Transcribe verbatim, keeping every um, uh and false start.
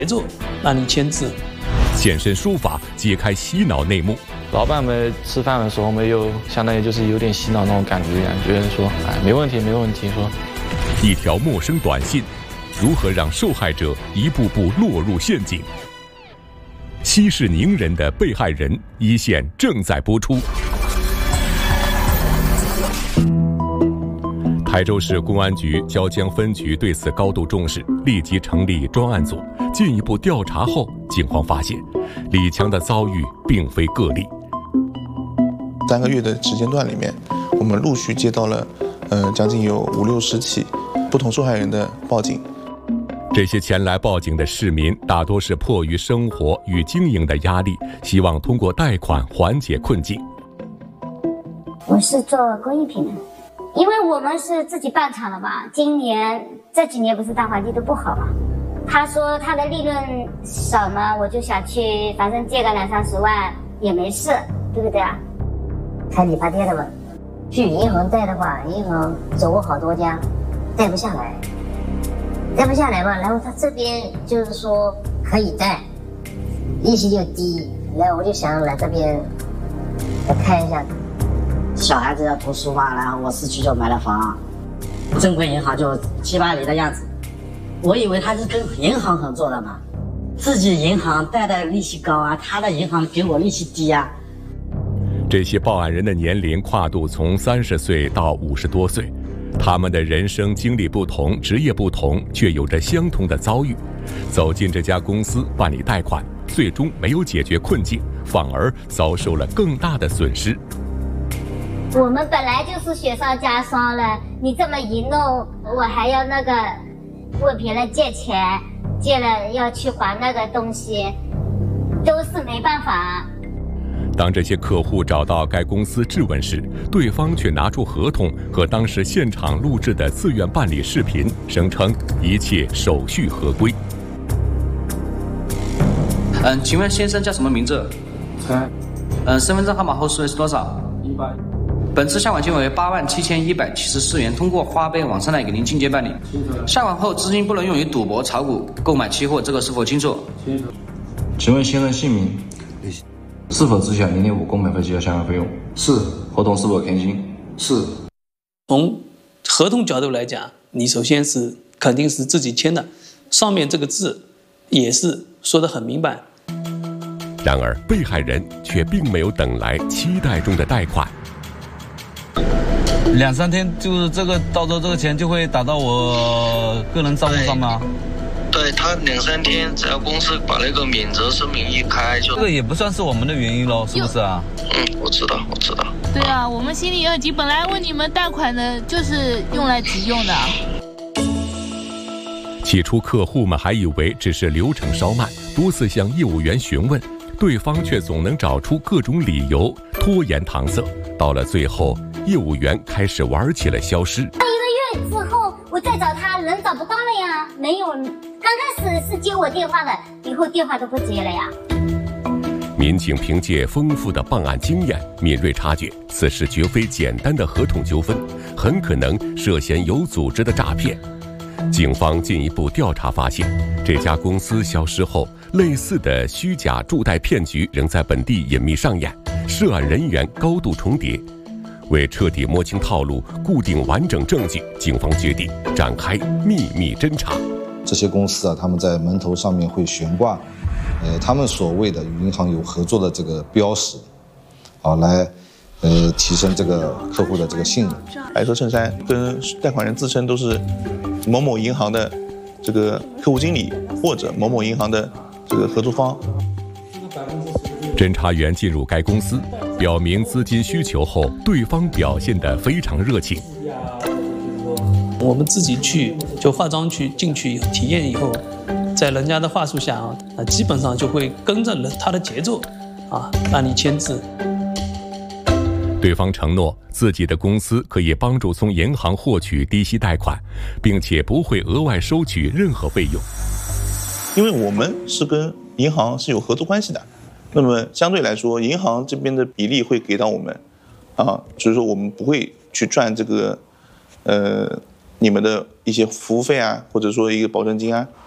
节奏，让你签字。 现身说法，揭开洗脑内幕。 老板们吃饭的时候，我们又相当于就是有点洗脑那种感觉一样，觉得说，哎，没问题，没问题。说， 一条陌生短信，如何让受害者一步步落入陷阱？息事宁人的被害人，一线正在播出。台州市公安局椒江分局对此高度重视，立即成立专案组。进一步调查后，警方发现，李强的遭遇并非个例。 三个月的时间段里面，我们陆续接到了，呃，将近有五六十起不同受害人的报警。 这些前来报警的市民，大多是迫于生活与经营的压力，希望通过贷款缓解困境。 我是做工艺品的。因为我们是自己办厂的嘛，今年这几年不是大环境都不好嘛。他说他的利润少呢，我就想去，反正借个两三十万也没事，对不对啊？开理发店的嘛，去银行贷的话，银行走过好多家，贷不下来，贷不下来嘛。然后他这边就是说可以贷，利息就低，然后我就想来这边来看一下。 小孩子要读书嘛，然后我市区就买了房，正规银行就七八厘的样子。我以为他是跟银行合作的嘛，自己银行贷的利息高啊，他的银行给我利息低啊。 这些报案人的年龄跨度从三十岁到五十多岁，他们的人生经历不同，职业不同，却有着相同的遭遇。走进这家公司办理贷款，最终没有解决困境，反而遭受了更大的损失。 我们本来就是雪上加霜了，你这么一弄，我还要那个问别人借钱，借了要去还那个东西，都是没办法。 当这些客户找到该公司质问时，对方却拿出合同和当时现场录制的自愿办理视频，声称一切手续合规。 嗯，请问先生叫什么名字？ 陈。 嗯，身份证号码后四位是多少？ 一百。 本次下款金额为八万七千一百七十四元，通过花呗网上来给您进阶办理。下款后资金不能用于赌博、炒股、购买期货，这个是否清楚？ 清楚。 请问先生姓名？是否知晓零点五工本费及相关费用？ 是。 合同是否填金？ 是。 从合同角度来讲，你首先是肯定是自己签的，上面这个字也是说得很明白。 然而，被害人却并没有等来期待中的贷款。 两三天就是这个，到时候这个钱就会打到我个人账户上吗？ 对，他两三天，只要公司把那个免责声明一开，就这个也不算是我们的原因咯，是不是啊？ 嗯，我知道，我知道。 对啊，我们心里也很急，本来问你们贷款的，就是用来急用的。 起初，客户们还以为只是流程稍慢，多次向业务员询问，对方却总能找出各种理由拖延搪塞。到了最后，业务员开始玩起了消失。 一个月之后，我再找他，人找不到了呀，没有。刚开始是接我电话的，以后电话都不接了呀。 民警凭借丰富的办案经验，敏锐察觉此事绝非简单的合同纠纷，很可能涉嫌有组织的诈骗。警方进一步调查发现，这家公司消失后，类似的虚假助贷骗局仍在本地隐秘上演，涉案人员高度重叠。为彻底摸清套路，固定完整证据，警方决定展开秘密侦查。 这些公司啊，他们在门头上面会悬挂，呃，他们所谓的与银行有合作的这个标识，啊，来，呃，提升这个客户的这个信任。 白色衬衫跟贷款人自称都是某某银行的这个客户经理或者某某银行的这个合作方。 侦查员进入该公司，表明资金需求后，对方表现得非常热情。 我们自己去就化妆去进去体验以后，在人家的话术下啊，基本上就会跟着人他的节奏啊，让你签字。 对方承诺自己的公司可以帮助从银行获取低息贷款，并且不会额外收取任何费用。 因为我们是跟银行是有合作关系的，那么相对来说，银行这边的比例会给到我们，啊，所以说我们不会去赚这个，呃，你们的一些服务费啊，或者说一个保证金啊。